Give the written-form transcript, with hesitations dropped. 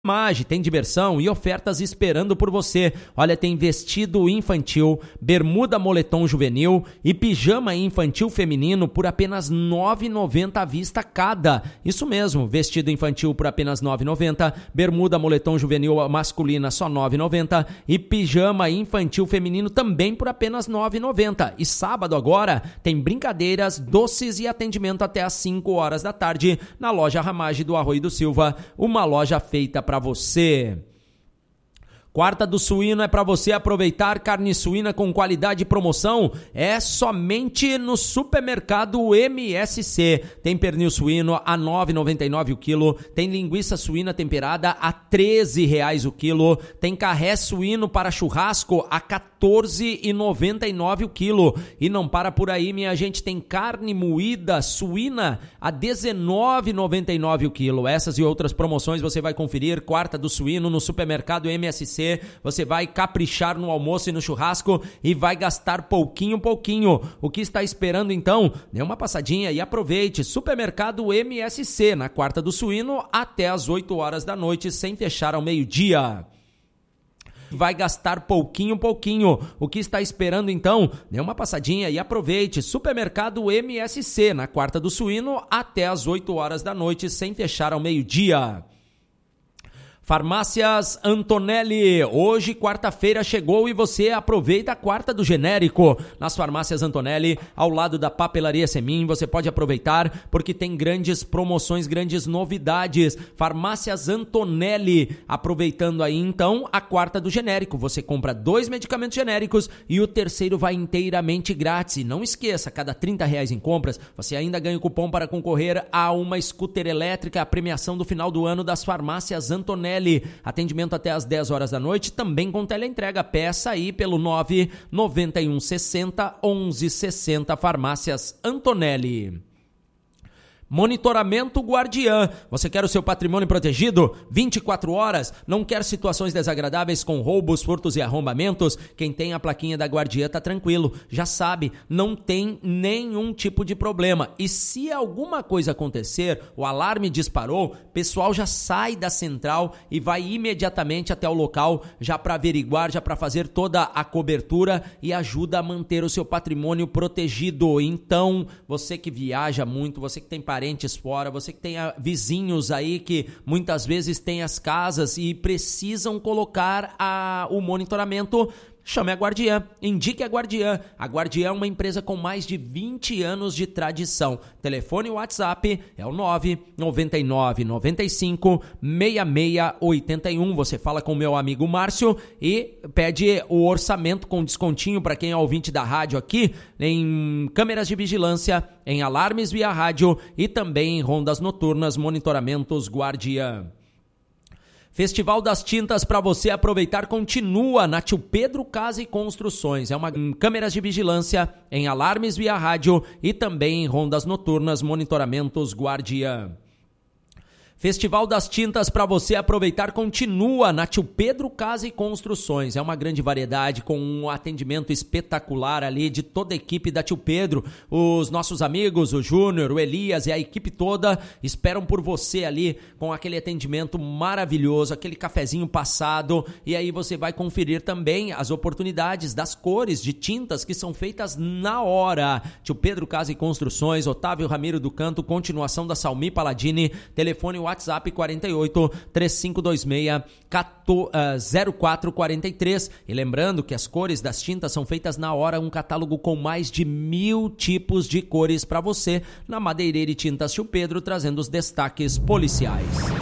Mage, tem diversão e ofertas esperando por você. Olha, tem vestido infantil, bermuda moletom juvenil e pijama infantil feminino por apenas R$ 9,90 à vista cada. Isso mesmo, vestido infantil por apenas R$ 9,90, bermuda moletom juvenil masculina só R$ 9,90 e pijama infantil feminino também por apenas R$ 9,90. E sábado agora tem brincadeiras, doces e atendimento até às 5 horas da tarde na loja Ramage do Arroio do Silva, uma loja feita para você. Quarta do Suíno é para você aproveitar carne suína com qualidade e promoção. É somente no supermercado MSC. Tem pernil suíno a R$ 9,99 o quilo. Tem linguiça suína temperada a R$ 13,00 o quilo. Tem carré suíno para churrasco a R$ 14,99 o quilo. E não para por aí, minha gente. Tem carne moída suína a R$ 19,99 o quilo. Essas e outras promoções você vai conferir. Quarta do Suíno no supermercado MSC. Você vai caprichar no almoço e no churrasco e vai gastar pouquinho. O que está esperando então? Dê uma passadinha e aproveite. Supermercado MSC, na Quarta do Suíno, até às 8 horas da noite, sem fechar ao meio-dia. Vai gastar pouquinho. O que está esperando então? Dê uma passadinha e aproveite. Supermercado MSC, na Quarta do Suíno, até às 8 horas da noite, sem fechar ao meio-dia. Farmácias Antonelli, hoje quarta-feira chegou e você aproveita a quarta do genérico. Nas Farmácias Antonelli, ao lado da Papelaria Semin, você pode aproveitar porque tem grandes promoções, grandes novidades. Farmácias Antonelli, aproveitando aí então a quarta do genérico. Você compra 2 medicamentos genéricos e o terceiro vai inteiramente grátis. E não esqueça, a cada R$ 30 em compras, você ainda ganha o cupom para concorrer a uma scooter elétrica, a premiação do final do ano das Farmácias Antonelli. Atendimento até às 10 horas da noite, também com teleentrega. Peça aí pelo 991 60 11 60. Farmácias Antonelli. Monitoramento Guardiã. Você quer o seu patrimônio protegido 24 horas? Não quer situações desagradáveis com roubos, furtos e arrombamentos? Quem tem a plaquinha da Guardiã tá tranquilo. Já sabe, não tem nenhum tipo de problema. E se alguma coisa acontecer, o alarme disparou, o pessoal já sai da central e vai imediatamente até o local já para averiguar, já para fazer toda a cobertura e ajuda a manter o seu patrimônio protegido. Então, você que viaja muito, você que tem parentes fora, você que tem vizinhos aí que muitas vezes têm as casas e precisam colocar o monitoramento, chame a Guardiã, indique a Guardiã. A Guardiã é uma empresa com mais de 20 anos de tradição. Telefone e WhatsApp é o 999 95 6681. Você fala com o meu amigo Márcio e pede o orçamento com descontinho para quem é ouvinte da rádio aqui, em câmeras de vigilância, em alarmes via rádio e também em rondas noturnas, monitoramentos Guardiã. Festival das Tintas para você aproveitar continua na Tio Pedro Casa e Construções. É uma câmeras de vigilância, em alarmes via rádio e também em rondas noturnas, monitoramentos Guardiã. Festival das Tintas para você aproveitar continua na Tio Pedro Casa e Construções. É uma grande variedade com um atendimento espetacular ali de toda a equipe da Tio Pedro. Os nossos amigos, o Júnior, o Elias e a equipe toda esperam por você ali com aquele atendimento maravilhoso, aquele cafezinho passado. E aí você vai conferir também as oportunidades das cores de tintas que são feitas na hora. Tio Pedro Casa e Construções, Otávio Ramiro do Canto, continuação da Salmi Paladini, telefone WhatsApp 48 3526 0443. E lembrando que as cores das tintas são feitas na hora, um catálogo com mais de 1.000 tipos de cores para você na Madeireira e Tintas Tio Pedro, trazendo os destaques policiais.